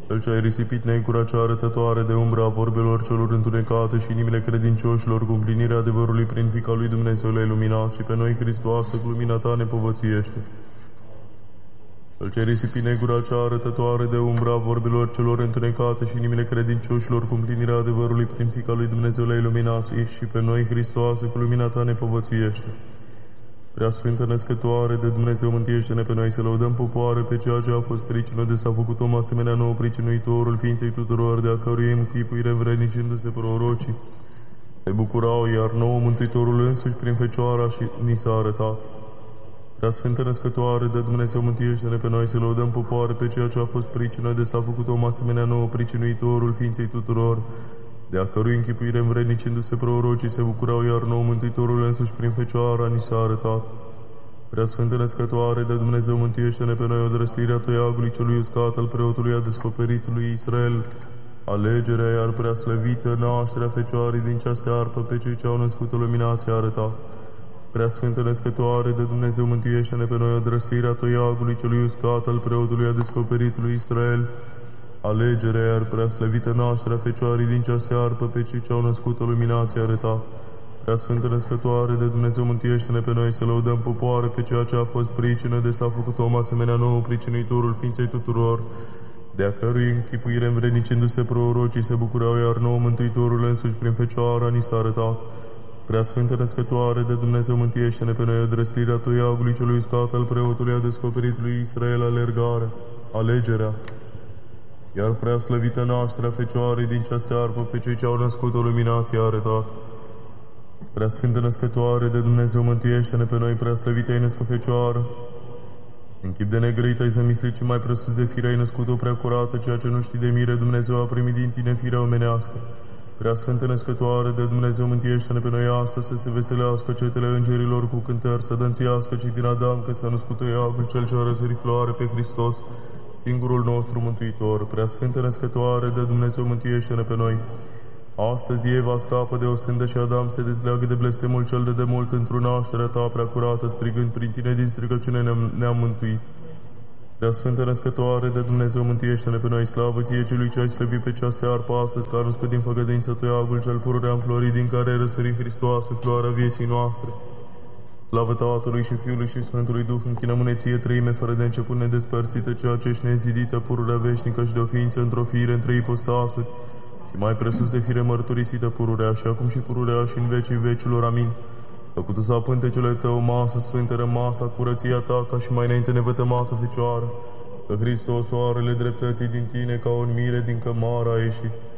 Cel ce ai risipit necura cea arătătoare de umbra a vorbelor celor întunecate și inimile credincioșilor cu împlinirea adevărului prin Fica lui Dumnezeu le-ai luminat și pe noi, Hristoasă, cu lumina ta ne povățuiește. Cel ce ai risipit negura cea arătătoare de umbra a vorbelor celor întunecate și inimile credincioșilor cu împlinirea adevărului prin Fica lui Dumnezeu le-ai luminat și pe noi, Hristoasă, cu lumina ta ne povățuiește. Prea Sfântă Născătoare de Dumnezeu, mântuiește-ne pe noi, să lăudăm popoare pe ceea ce a fost pricină de s-a făcut om asemenea nou pricinuitorul ființei tuturor, de a căruia închipuire învrednicindu-se prorocii. Se bucurau, iar nouă Mântuitorul însuși prin Fecioara și ni s-a arătat. Prea Sfântă Născătoare de Dumnezeu, mântuiește-ne pe noi, să lăudăm popoare pe ceea ce a fost pricină de s-a făcut om asemenea nouă pricinuitorul ființei tuturor, de a cărui închipuire învrednicindu-se prorocii se bucurau, iar nou Mântuitorul însuși prin Fecioara ni s-a arătat. Prea Sfântă Născătoare de Dumnezeu, mântuiește-ne pe noi, odrăstirea toiagului celui uscat al preotului a descoperit lui Israel, alegerea, iar prea slăvită nașterea Fecioarei din cea stearpă pe cei ce au născut-o luminația arătat. Prea Sfântă Născătoare de Dumnezeu, mântuiește-ne pe noi, odrăstirea toiagului celui uscat al preotului a descoperit lui Israel, alegerea, iar prea slăvită nașterea Fecioarei din cea stearpă pe cei ce au născut-o luminația arătat. Prea Sfântă Născătoare de Dumnezeu, mântuiește-ne pe noi, să lăudăm popoare pe ceea ce a fost pricină de s-a făcut om asemenea nou pricinuitorul ființei tuturor, de a cărui închipuire învrednicindu-se prorocii se bucurau, iar nou Mântuitorul însuși prin Fecioara ni s-a arătat. Prea Sfântă Născătoare de Dumnezeu, mântuiește-ne pe noi, odrăstirea toiagului celui uscat al preotului a descoperit lui Israel, alergarea, alegerea, iar prea slăvită nașterea Fecioarei din cea stearpă pe cei ce au născut-o luminația arătat. Prea Sfântă Născătoare de Dumnezeu, mântuiește-ne pe noi, prea slăvită ai născut Fecioară. În chip de negrăit ai zămislit și mai presus de fire ai născut-o prea curată, ceea ce nu știi de mire, Dumnezeu a primit din tine firea omenească. Prea Sfântă Născătoare de Dumnezeu, mântuiește-ne pe noi astăzi, să se veselească cetele îngerilor cu cântări, să dănțuiască cei din Adam, că s-a născut toiagul cel ce a răsărit floare pe Hristos, singurul nostru Mântuitor. Prea Sfântă Născătoare de Dumnezeu, mântuiește-ne pe noi. Astăzi Eva scapă de o sândă și Adam se dezleagă de blestemul cel de demult într-o nașterea ta prea curată, strigând prin tine din strigăciune ne-am mântuit. Prea Sfântă Născătoare de Dumnezeu, mântuiește-ne pe noi, slavă ție celui ce ai slăvit pe cea stearpă astăzi, că a născut din făgădință toiagul cel pururea înflorit, din care ai răsărit Hristoasă, floarea vieții noastre. Slavă Tatălui și Fiului și Sfântului Duh, închinăm-ne ție treime fără de început nedespărțită, ceea ce ești nezidită, pururea veșnică și de o ființă într-o fire între ipostasuri, și mai presus de fire mărturisită pururea, și acum și pururea și în vecii vecilor. Amin. Făcută să apântecele tău, masă sfântă rămasă, curăția ta, ca și mai înainte nevătămată Fecioară, că Hristos, soarele dreptății din tine, ca o mire din cămara a ieșit.